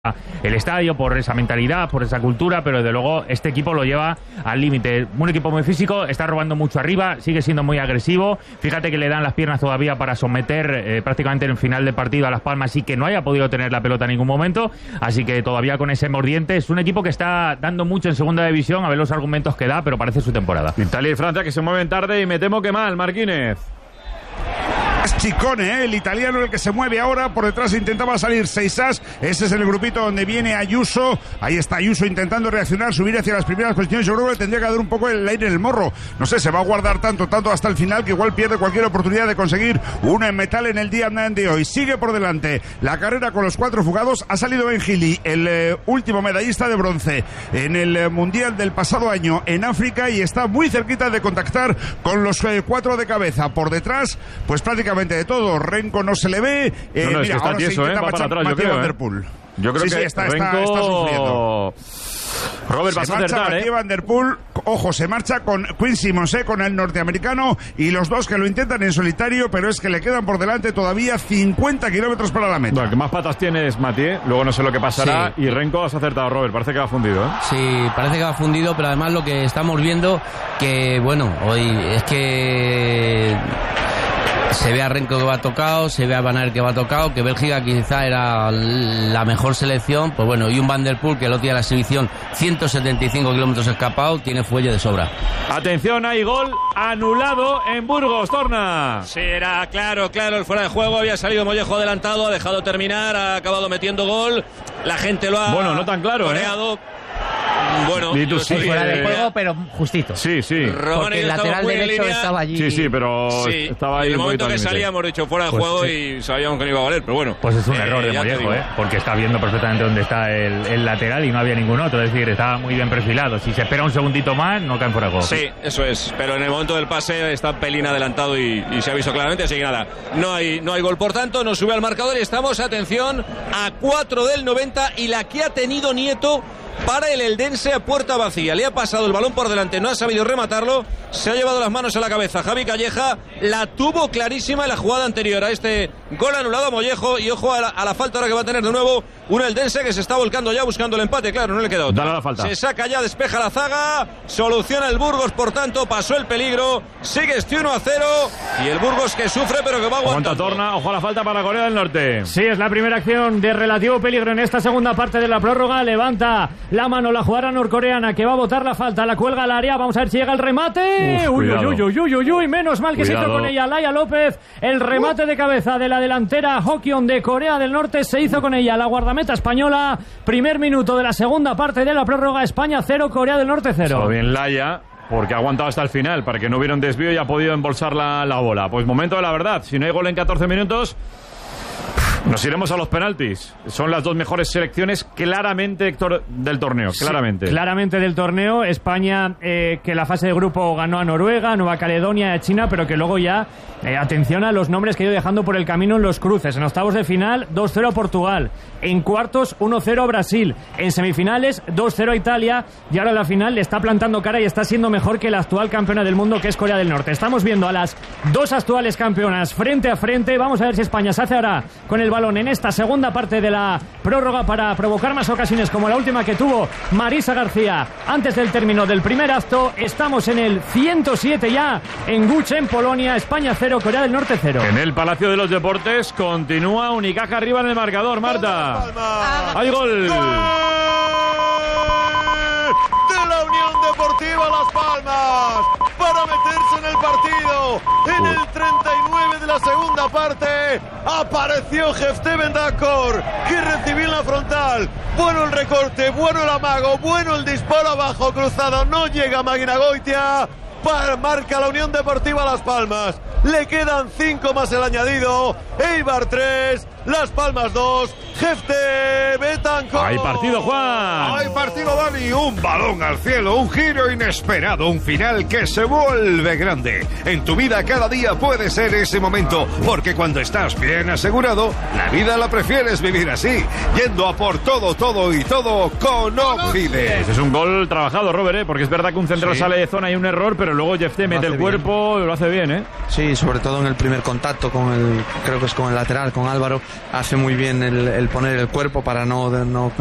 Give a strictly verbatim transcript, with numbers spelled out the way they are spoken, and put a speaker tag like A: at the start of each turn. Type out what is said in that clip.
A: el estadio, por esa mentalidad, por esa cultura, pero desde luego este equipo lo lleva al límite. Un equipo muy físico, está robando mucho arriba, sigue siendo muy agresivo. Fíjate que le dan las piernas todavía para someter eh, prácticamente en el final de partido a Las Palmas y que no haya podido tener la pelota en ningún momento, así que todavía con ese mordiente. Es un equipo que está dando mucho en segunda división, a ver los argumentos que da, pero parece su temporada.
B: Italia y Francia que se mueven tarde y me temo que mal, Marquínez.
C: Es Ciccone, ¿eh? El italiano, el que se mueve ahora. Por detrás intentaba salir Seisas. Ese es el grupito donde viene Ayuso. Ahí está Ayuso intentando reaccionar, subir hacia las primeras posiciones. Yo creo que tendría que dar un poco el aire en el morro. No sé, se va a guardar tanto, tanto hasta el final que igual pierde cualquier oportunidad de conseguir uno en metal en el día de hoy. Sigue por delante la carrera con los cuatro fugados. Ha salido Ben Gili, el eh, último medallista de bronce en el eh, Mundial del pasado año en África, y está muy cerquita de contactar con los eh, cuatro de cabeza. Por detrás, pues prácticamente de todo. Renko no se le ve. Eh,
B: no, no,
C: mira,
B: es que está
C: ahora
B: tieso,
C: se intenta
B: ¿eh? Va para atrás, yo creo,
C: Van der Poel.
B: ¿eh? Yo creo
C: sí,
B: que
C: sí, está,
B: Renko...
C: está, está sufriendo.
B: Robert, vas
C: se
B: a
C: marcha
B: acertar,
C: Mathieu
B: ¿eh?
C: Van der Poel, ojo, se marcha con Quinn Simmons, ¿eh? Con el norteamericano, y los dos que lo intentan en solitario, pero es que le quedan por delante todavía cincuenta kilómetros para la meta.
B: No, el que más patas tiene es Mathieu, luego no sé lo que pasará, sí. Y Renko has acertado, Robert, parece que va fundido, ¿eh?
D: Sí, parece que va fundido, pero además lo que estamos viendo, que bueno, hoy es que... se ve a Renko que va tocado, se ve a Van Aert que va tocado, que Bélgica quizá era la mejor selección, pues bueno, y un Van der Poel que lo tiene a la exhibición ciento setenta y cinco kilómetros escapado, tiene fuelle de sobra.
B: Atención, hay gol anulado en Burgos, Torna.
E: Sí, era claro, claro, el fuera de juego, había salido Mollejo adelantado, ha dejado terminar, ha acabado metiendo gol, la gente lo ha...
B: Bueno, no tan claro,
E: coreado.
B: ¿eh?
E: Bueno,
B: tú,
E: sí,
B: sí,
F: fuera
B: eh,
F: de juego, pero justito.
B: Sí, sí.
F: Porque el lateral derecho estaba allí.
B: Sí, sí, pero
E: sí,
B: estaba ahí.
E: En el
B: un
E: momento que
B: límite.
E: salía hemos dicho fuera de
A: Pues
E: juego
A: sí.
E: y sabíamos que no iba a valer, pero bueno.
A: Pues es un
E: eh,
A: error de
E: ya te
A: Mollejo,
E: digo.
A: ¿eh? Porque está viendo perfectamente dónde está el, el lateral y no había ningún otro. Es decir, estaba muy bien perfilado. Si se espera un segundito más, no caen fuera de juego.
E: Sí, eso es. Pero en el momento del pase está pelín adelantado y, y se ha visto claramente. Así que nada, no hay, no hay gol. Por tanto, nos sube al marcador y estamos, atención, a cuatro del noventa, y la que ha tenido Nieto para el Eldense a puerta vacía. Le ha pasado el balón por delante, no ha sabido rematarlo, se ha llevado las manos a la cabeza. Javi Calleja la tuvo clarísima en la jugada anterior a este gol anulado a Mollejo, y ojo a la, a la falta ahora que va a tener de nuevo un Eldense que se está volcando ya buscando el empate. Claro, no le queda otra.
B: Dale la falta.
E: Se saca ya, despeja la zaga, soluciona el Burgos, por tanto pasó el peligro, sigue este uno a cero y el Burgos que sufre pero que va aguantando.
B: Aguanta Torna, ojo a la falta para Corea del Norte.
G: Sí, es la primera acción de relativo peligro en esta segunda parte de la prórroga. Levanta la mano la jugadora norcoreana que va a botar la falta, la cuelga al área, vamos a ver si llega el remate.
B: Uf,
G: uy,
B: cuidado.
G: uy, uy, uy, uy, uy, menos mal que
B: Cuidado.
G: se hizo con ella Laia López. El remate de cabeza de la delantera Hokion de Corea del Norte se hizo con ella la guardameta española. Primer minuto de la segunda parte de la prórroga, España cero, Corea del Norte cero.
B: Todo bien Laia, porque ha aguantado hasta el final, para que no hubiera un desvío y ha podido embolsar la, la bola. Pues momento de la verdad, si no hay gol en catorce minutos... nos iremos a los penaltis. Son las dos mejores selecciones claramente, Héctor, del torneo. Claramente.
G: Sí, claramente del torneo. España, eh, que la fase de grupo ganó a Noruega, Nueva Caledonia y a China, pero que luego ya, eh, atención a los nombres que ha ido dejando por el camino en los cruces. En octavos de final, dos cero a Portugal. En cuartos, uno cero a Brasil. En semifinales, dos cero a Italia. Y ahora en la final le está plantando cara y está siendo mejor que la actual campeona del mundo, que es Corea del Norte. Estamos viendo a las dos actuales campeonas frente a frente. Vamos a ver si España se hace ahora con el balón en esta segunda parte de la prórroga para provocar más ocasiones como la última que tuvo Marisa García antes del término del primer acto. Estamos en el ciento siete ya en Guch, en Polonia. España cero, Corea del Norte cero.
B: En el Palacio de los Deportes continúa Unicaja arriba en el marcador, Marta. ¡Hay gol!
H: ¡Gol! De la Unión Deportiva Las Palmas para meterse en el partido. En el treinta y nueve de la segunda parte apareció Jefté Bendakor, que recibió en la frontal. Bueno el recorte, bueno el amago, bueno el disparo abajo cruzado. No llega Máquina Goitia. Para, marca la Unión Deportiva Las Palmas. Le quedan cinco más el añadido. Eibar tres, Las Palmas dos, Jefté Betancor.
B: Hay partido, Juan.
C: Hay partido, Dani. Un balón al cielo, un giro inesperado, un final que se vuelve grande. En tu vida cada día puede ser ese momento, porque cuando estás bien asegurado, la vida la prefieres vivir así, yendo a por todo, todo y todo con Occident.
B: Ese es un gol trabajado, Robert, ¿eh? Porque es verdad que un central
I: Sí.
B: sale de zona y un error, pero luego Jefté mete el cuerpo y lo hace bien, ¿eh?
I: Sí, sobre todo en el primer contacto con el, creo que es con el lateral, con Álvaro, hace muy bien el, el poner el cuerpo para no, no